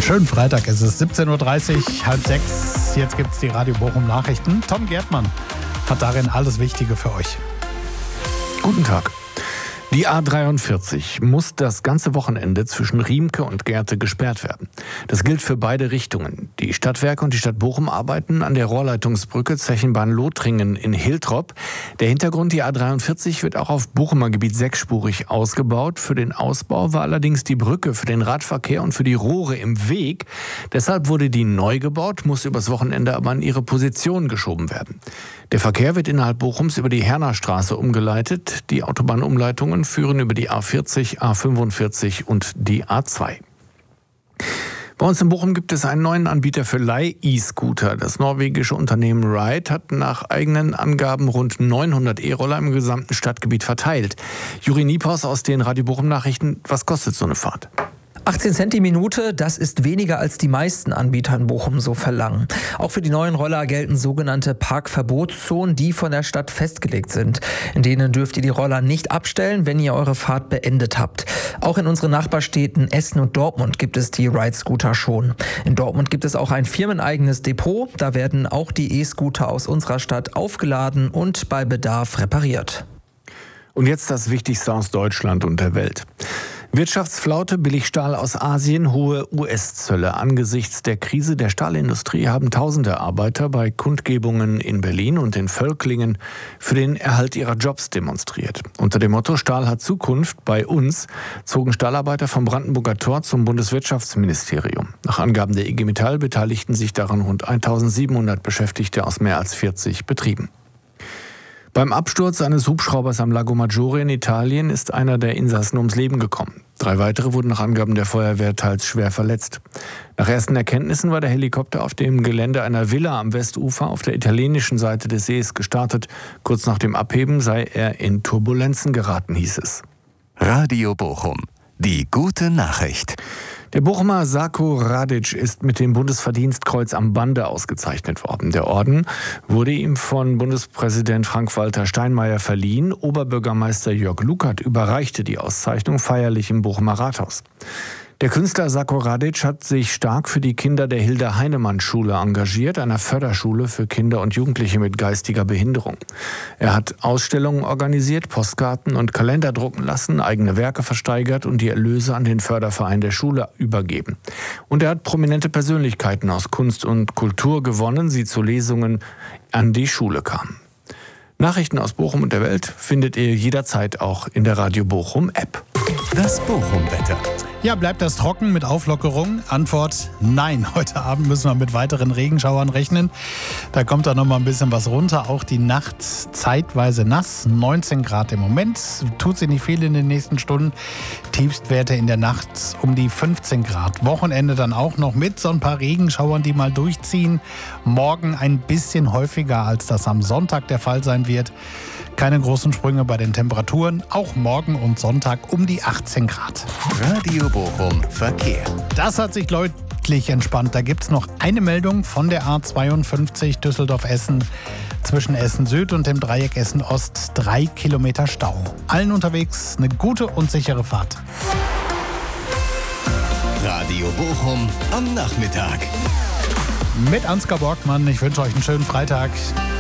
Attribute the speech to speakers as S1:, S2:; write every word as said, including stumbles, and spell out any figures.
S1: Schönen Freitag, es ist siebzehn Uhr dreißig, halb sechs. Jetzt gibt es die Radio Bochum Nachrichten. Tom Gerdmann hat darin alles Wichtige für euch.
S2: Guten Tag. Die A dreiundvierzig muss das ganze Wochenende zwischen Riemke und Gerte gesperrt werden. Das gilt für beide Richtungen. Die Stadtwerke und die Stadt Bochum arbeiten an der Rohrleitungsbrücke Zechenbahn-Lothringen in Hiltrop. Der Hintergrund, die A dreiundvierzig wird auch auf Bochumer Gebiet sechsspurig ausgebaut. Für den Ausbau war allerdings die Brücke für den Radverkehr und für die Rohre im Weg. Deshalb wurde die neu gebaut, muss übers Wochenende aber an ihre Position geschoben werden. Der Verkehr wird innerhalb Bochums über die Hernerstraße umgeleitet. Die Autobahnumleitungen führen über die A vierzig, A fünfundvierzig und die A zwei. Bei uns in Bochum gibt es einen neuen Anbieter für Leih-E-Scooter. Das norwegische Unternehmen Ride hat nach eigenen Angaben rund neunhundert E-Roller im gesamten Stadtgebiet verteilt. Juri Niepaus aus den Radio Bochum Nachrichten. Was kostet so eine Fahrt?
S3: achtzehn Cent die Minute, das ist weniger als die meisten Anbieter in Bochum so verlangen. Auch für die neuen Roller gelten sogenannte Parkverbotszonen, die von der Stadt festgelegt sind. In denen dürft ihr die Roller nicht abstellen, wenn ihr eure Fahrt beendet habt. Auch in unseren Nachbarstädten Essen und Dortmund gibt es die Ride-Scooter schon. In Dortmund gibt es auch ein firmeneigenes Depot. Da werden auch die E-Scooter aus unserer Stadt aufgeladen und bei Bedarf repariert.
S2: Und jetzt das Wichtigste aus Deutschland und der Welt. Wirtschaftsflaute, Billigstahl aus Asien, hohe U S-Zölle. Angesichts der Krise der Stahlindustrie haben tausende Arbeiter bei Kundgebungen in Berlin und in Völklingen für den Erhalt ihrer Jobs demonstriert. Unter dem Motto Stahl hat Zukunft bei uns zogen Stahlarbeiter vom Brandenburger Tor zum Bundeswirtschaftsministerium. Nach Angaben der I G Metall beteiligten sich daran rund eintausendsiebenhundert Beschäftigte aus mehr als vierzig Betrieben. Beim Absturz eines Hubschraubers am Lago Maggiore in Italien ist einer der Insassen ums Leben gekommen. Drei weitere wurden nach Angaben der Feuerwehr teils schwer verletzt. Nach ersten Erkenntnissen war der Helikopter auf dem Gelände einer Villa am Westufer auf der italienischen Seite des Sees gestartet. Kurz nach dem Abheben sei er in Turbulenzen geraten, hieß es.
S4: Radio Bochum. Die gute Nachricht.
S2: Der Bochumer Sako Radic ist mit dem Bundesverdienstkreuz am Bande ausgezeichnet worden. Der Orden wurde ihm von Bundespräsident Frank-Walter Steinmeier verliehen. Oberbürgermeister Jörg Lukert überreichte die Auszeichnung feierlich im Bochumer Rathaus. Der Künstler Sako Radic hat sich stark für die Kinder der Hilde-Heinemann-Schule engagiert, einer Förderschule für Kinder und Jugendliche mit geistiger Behinderung. Er hat Ausstellungen organisiert, Postkarten und Kalender drucken lassen, eigene Werke versteigert und die Erlöse an den Förderverein der Schule übergeben. Und er hat prominente Persönlichkeiten aus Kunst und Kultur gewonnen, sie zu Lesungen an die Schule kamen. Nachrichten aus Bochum und der Welt findet ihr jederzeit auch in der Radio Bochum App.
S4: Das Bochum-Wetter.
S1: Ja, bleibt das trocken mit Auflockerung? Antwort nein. Heute Abend müssen wir mit weiteren Regenschauern rechnen. Da kommt da noch mal ein bisschen was runter. Auch die Nacht zeitweise nass. neunzehn Grad im Moment. Tut sich nicht viel in den nächsten Stunden. Tiefstwerte in der Nacht um die fünfzehn Grad. Wochenende dann auch noch mit so ein paar Regenschauern, die mal durchziehen. Morgen ein bisschen häufiger, als das am Sonntag der Fall sein wird. Keine großen Sprünge bei den Temperaturen. Auch morgen und Sonntag um die achtzehn Grad.
S4: Radio Bochum Verkehr.
S1: Das hat sich deutlich entspannt. Da gibt es noch eine Meldung von der A zweiundfünfzig Düsseldorf-Essen zwischen Essen Süd und dem Dreieck Essen Ost. Drei Kilometer Stau. Allen unterwegs eine gute und sichere Fahrt.
S4: Radio Bochum am Nachmittag.
S1: Mit Ansgar Borgmann. Ich wünsche euch einen schönen Freitag.